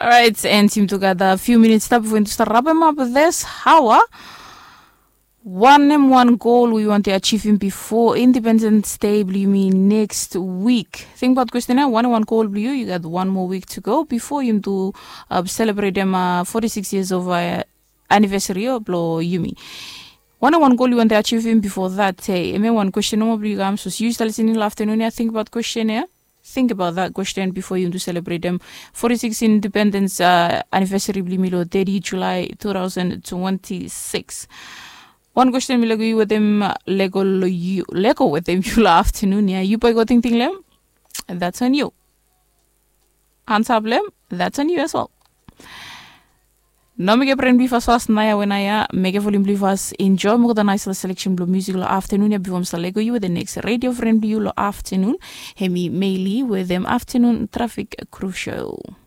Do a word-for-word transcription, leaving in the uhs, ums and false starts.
All right, and team together a few minutes stop before we start wrapping up with this. How one and one goal we want to achieve in before Independence Day, you mean next week. Think about question now, one and one goal you, you got one more week to go before you do uh, celebrate them uh, forty-six years of uh, anniversary of Yumi. One and one goal you want to achieve in before that. Hey, I mean one question no more you so you start listening in the afternoon. I think about question here. Think about that question before you do celebrate them forty-six Independence uh, anniversary Milo thirty July twenty twenty-six. One question will go with them Lego you Lego with them you afternoon. Yeah, you boy go think thing lem. That's on you. Hands up lem. That's on you as well. No me get friend before fast naya when I make a volume before enjoy more than nice selection blue music afternoon ya before sa Lego you with the next radio friend you afternoon. Hemi Meili with them afternoon traffic crucial.